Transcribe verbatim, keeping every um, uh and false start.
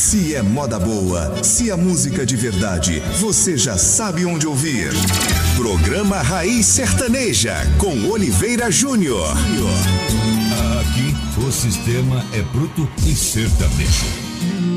Se é moda boa, se é música de verdade, você já sabe onde ouvir. Programa Raiz Sertaneja, com Oliveira Júnior. Aqui, o sistema é bruto e sertanejo.